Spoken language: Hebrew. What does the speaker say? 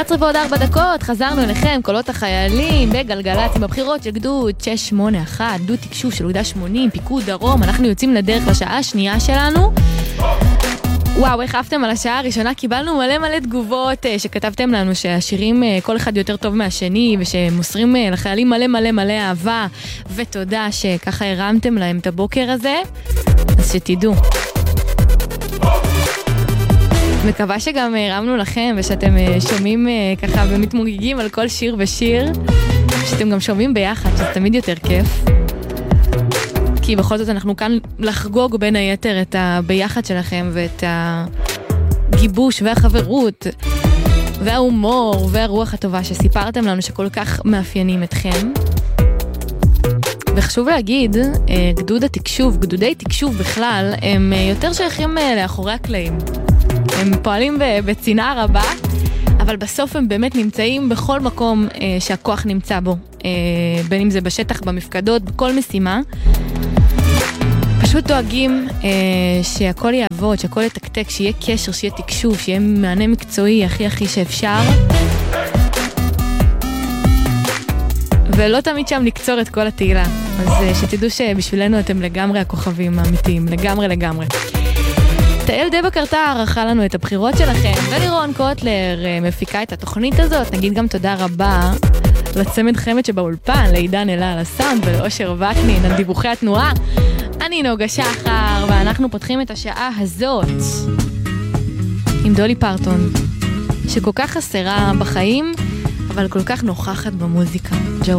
11 ועוד 4 דקות, חזרנו אליכם, קולות החיילים בגלגלצ עם הבחירות של גדוד 681, גדוד תקשוב של אוגדה 80, פיקוד דרום. אנחנו יוצאים לדרך לשעה השנייה שלנו. וואו, איך אהבתם על השעה הראשונה? קיבלנו מלא תגובות שכתבתם לנו שהשירים כל אחד יותר טוב מהשני, ושמוסרים לחיילים מלא אהבה, ותודה שככה הרמתם להם את הבוקר הזה. אז שתדעו. מקווה שגם הרמנו לכם, ושאתם שומעים ככה ומתמוגגים על כל שיר ושיר, שאתם גם שומעים ביחד, שזה תמיד יותר כיף. כי בכל זאת אנחנו כאן לחגוג בין היתר את הביחד שלכם, ואת הגיבוש והחברות, וההומור, והרוח הטובה שסיפרתם לנו שכל כך מאפיינים אתכם. וחשוב להגיד, גדוד התקשוב, גדודי תקשוב בכלל, הם יותר שייכים לאחורי הקלעים. הם פועלים בצנעה רבה, אבל בסוף הם באמת נמצאים בכל מקום שהכוח נמצא בו. בין אם זה בשטח, במפקדות, בכל משימה. פשוט דואגים שהכל יעבוד, שהכל יתקתק, שיהיה קשר, שיהיה תקשוב, שיהיה מענה מקצועי הכי שאפשר. ולא תמיד שם לקצור את כל התהילה. אז שתדעו שבשבילנו אתם לגמרי הכוכבים האמיתיים, לגמרי. תאל דבה קרטר ערכה לנו את הבחירות שלכם, ולירון קוטלר מפיקה את התוכנית הזאת. נגיד גם תודה רבה לצמד חמד שבאולפן, לעידן אלה על הסאונד ולאושר וקנין על דיווחי התנועה. אני נוגה שחר, ואנחנו פותחים את השעה הזאת עם דולי פרטון, שכל כך חסרה בחיים, אבל כל כך נוכחת במוזיקה.